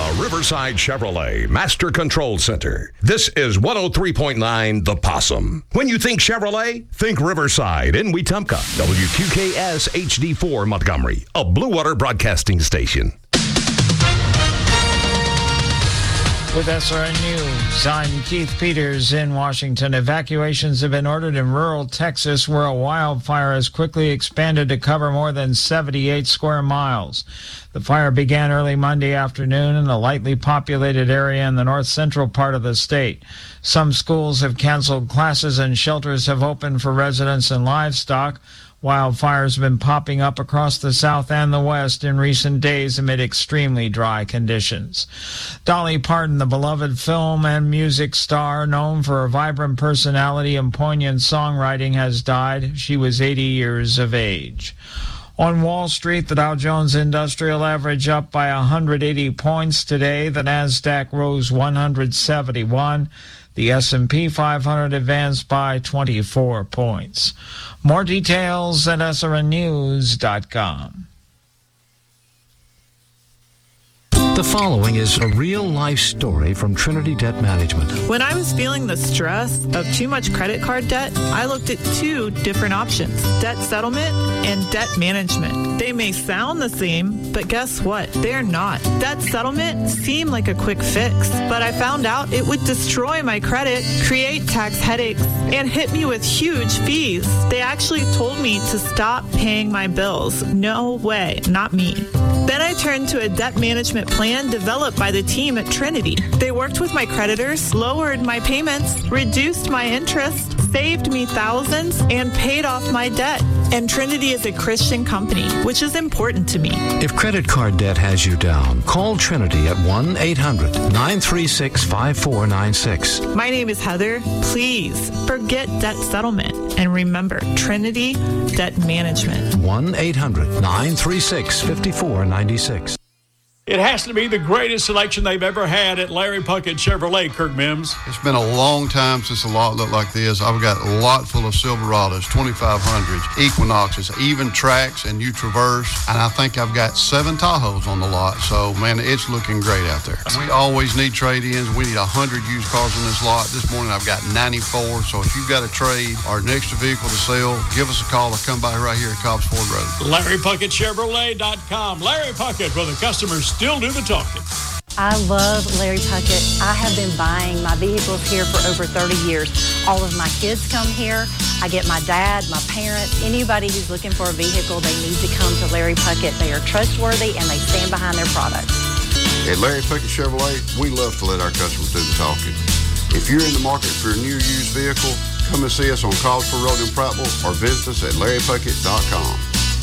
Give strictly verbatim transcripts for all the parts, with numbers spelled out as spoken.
the Riverside Chevrolet Master Control Center. This is one oh three point nine The Possum. When you think Chevrolet, think Riverside in Wetumpka. W Q K S H D four Montgomery, a Blue Water Broadcasting station. With S R N News, I'm Keith Peters in Washington. Evacuations have been ordered in rural Texas, where a wildfire has quickly expanded to cover more than seventy-eight square miles. The fire began early Monday afternoon in a lightly populated area in the north central part of the state. Some schools have canceled classes and shelters have opened for residents and livestock. Wildfires have been popping up across the south and the west in recent days amid extremely dry conditions. Dolly Parton, the beloved film and music star known for her vibrant personality and poignant songwriting, has died. She was eighty years of age. On Wall Street, the Dow Jones Industrial Average up by one hundred eighty points today. The Nasdaq rose one hundred seventy-one. The S and P five hundred advanced by twenty-four points. More details at S R N news dot com. The following is a real-life story from Trinity Debt Management. When I was feeling the stress of too much credit card debt, I looked at two different options, debt settlement and debt management. They may sound the same, but guess what? They're not. Debt settlement seemed like a quick fix, but I found out it would destroy my credit, create tax headaches, and hit me with huge fees. They actually told me to stop paying my bills. No way, not me. Then I turned to a debt management plan developed by the team at Trinity. They worked with my creditors, lowered my payments, reduced my interest, saved me thousands, and paid off my debt. And Trinity is a Christian company, which is important to me. If credit card debt has you down, call Trinity at one eight hundred nine three six five four nine six. My name is Heather. Please forget debt settlement and remember Trinity Debt Management. one eight hundred nine three six five four nine six. It has to be the greatest selection they've ever had at Larry Puckett Chevrolet, Kirk Mims. It's been a long time since a lot looked like this. I've got a lot full of Silverados, twenty-five hundreds, Equinoxes, even Tracks and U-Traverse, and I think I've got seven Tahoes on the lot. So, man, it's looking great out there. We always need trade-ins. We need one hundred used cars on this lot. This morning I've got ninety-four, so if you've got a trade or an extra vehicle to sell, give us a call or come by right here at Cobbs Ford Road. Larry Puckett Chevrolet dot com. Larry Puckett, where the customers still do the talking. I love Larry Puckett. I have been buying my vehicles here for over thirty years. All of my kids come here. I get my dad, my parents, anybody who's looking for a vehicle, they need to come to Larry Puckett. They are trustworthy and they stand behind their products. At Larry Puckett Chevrolet, we love to let our customers do the talking. If you're in the market for a new used vehicle, come and see us on Cobbs Ford Road in Prattville or visit us at Larry Puckett dot com.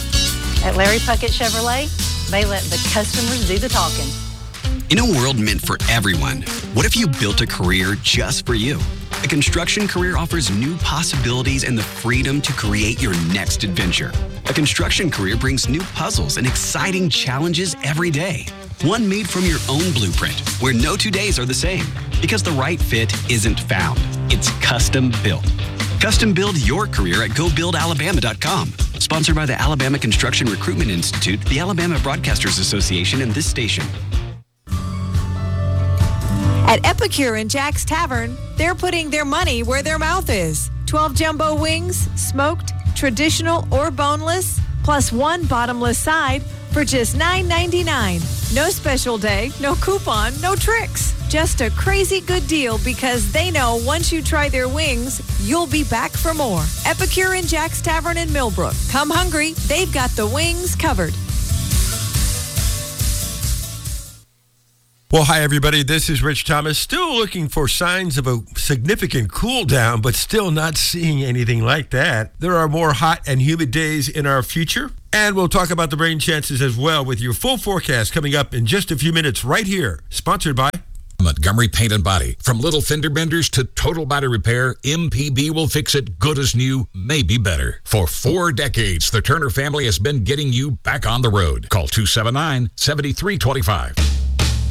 At Larry Puckett Chevrolet, they let the customers do the talking. In a world meant for everyone, what if you built a career just for you? A construction career offers new possibilities and the freedom to create your next adventure. A construction career brings new puzzles and exciting challenges every day. One made from your own blueprint, where no two days are the same. Because the right fit isn't found. It's custom built. Custom build your career at go build alabama dot com. Sponsored by the Alabama Construction Recruitment Institute, the Alabama Broadcasters Association, and this station. At Epicure and Jack's Tavern, they're putting their money where their mouth is. twelve jumbo wings, smoked, traditional, or boneless, plus one bottomless side for just nine ninety-nine. No special day, no coupon, no tricks. Just a crazy good deal because they know once you try their wings, you'll be back for more. Epicure and Jack's Tavern in Millbrook. Come hungry, they've got the wings covered. Well, hi, everybody. This is Rich Thomas. Still looking for signs of a significant cool down, but still not seeing anything like that. There are more hot and humid days in our future. And we'll talk about the rain chances as well with your full forecast coming up in just a few minutes right here. Sponsored by Montgomery Paint and Body. From little fender benders to total body repair, M P B will fix it good as new, maybe better. For four decades, the Turner family has been getting you back on the road. Call two seven nine, seven three two five.